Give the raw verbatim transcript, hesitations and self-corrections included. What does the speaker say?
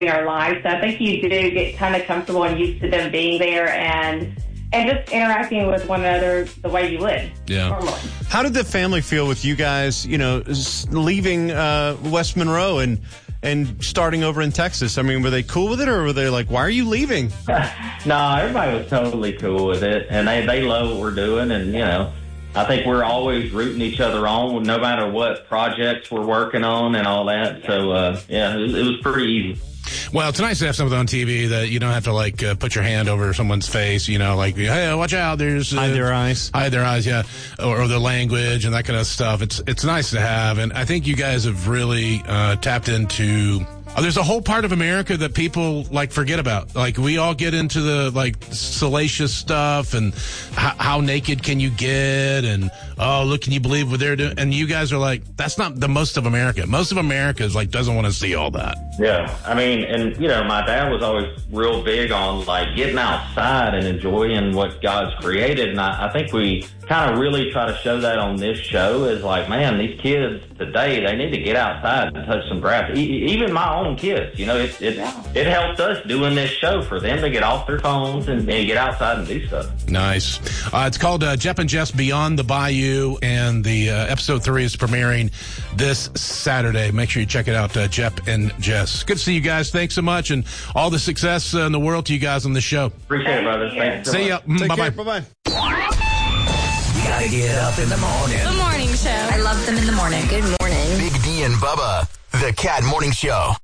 our lives. So I think you do get kind of comfortable and used to them being there and and just interacting with one another the way you would yeah. normally. How did the family feel with you guys, you know, leaving uh, West Monroe and and starting over in Texas? I mean, were they cool with it, or were they like, why are you leaving? No, everybody was totally cool with it, and they, they love what we're doing, and, you know, I think we're always rooting each other on, no matter what projects we're working on and all that. So, uh, yeah, it, it was pretty easy. Well, it's nice to have something on T V that you don't have to, like, uh, put your hand over someone's face, you know, like, hey, watch out, there's... Uh, hide their eyes. Hide their eyes, yeah, or, or the language and that kind of stuff. It's it's nice to have, and I think you guys have really uh, tapped into... Oh, there's a whole part of America that people, like, forget about. Like, we all get into the, like, salacious stuff and how, how naked can you get and, oh, look, can you believe what they're doing? And you guys are like, that's not the most of America. Most of America is, like, doesn't want to see all that. Yeah. I mean, and, you know, my dad was always real big on, like, getting outside and enjoying what God's created. And I, I think we kind of really try to show that on this show is like, man, these kids today, they need to get outside and touch some grass. E- even my own kids, you know, it it, it helped us doing this show for them to get off their phones and, and get outside and do stuff. Nice. Uh, it's called uh, Jep and Jess Beyond the Bayou, and the uh, episode three is premiering this Saturday. Make sure you check it out, uh, Jep and Jess. Good to see you guys. Thanks so much, and all the success uh, in the world to you guys on the show. Appreciate it, brother. Thanks so See ya. much. Take Bye-bye. care. Bye-bye. You gotta get up in the morning. The morning show. I love them in the morning. Good morning. Big D and Bubba, the Cat Morning Show.